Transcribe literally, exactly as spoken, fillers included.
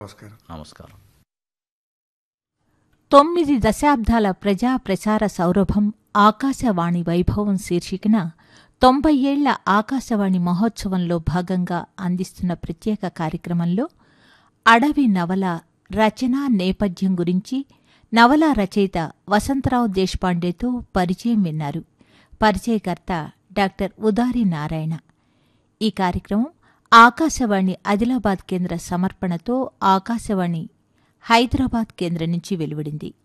నమస్కారం. నమస్కారం. తొమ్మిది దశాబ్దాల ప్రజా ప్రసార సౌరభం ఆకాశవాణి వైభవం శీర్షికన తొంభై ఏళ్ల ఆకాశవాణి మహోత్సవంలో భాగంగా అందిస్తున్న ప్రత్యేక కార్యక్రమంలో అడవి నవల రచనా నేపథ్యం గురించి నవలా రచయిత వసంతరావు దేశపాండేతో పరిచయం విన్నారు. పరిచయకర్త డాక్టర్ ఉదారి నారాయణ. ఈ కార్యక్రమం ఆకాశవాణి ఆదిలాబాద్ కేంద్ర సమర్పణతో ఆకాశవాణి హైదరాబాద్ కేంద్రం నుంచి వెలువడింది.